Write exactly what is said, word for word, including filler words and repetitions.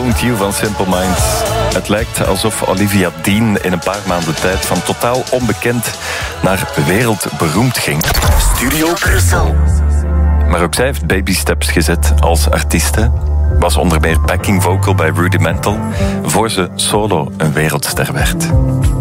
Don't You van Simple Minds. Het lijkt alsof Olivia Dean in een paar maanden tijd van totaal onbekend naar wereldberoemd ging. Studio Brussel. Maar ook zij heeft baby steps gezet als artieste. Was onder meer backing vocal bij Rudimental, voor ze solo een wereldster werd.